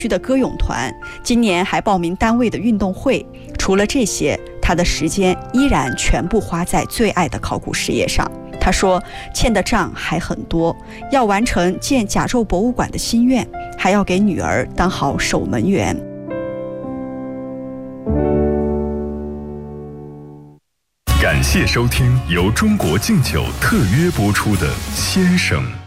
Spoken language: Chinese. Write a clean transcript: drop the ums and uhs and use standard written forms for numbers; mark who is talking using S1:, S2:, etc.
S1: 区的歌咏团，今年还报名单位的运动会。除了这些，他的时间依然全部花在最爱的考古事业上。他说，欠的账还很多，要完成建甲胄博物馆的心愿，还要给女儿当好守门员。
S2: 感谢收听由中国敬酒特约播出的《先生》。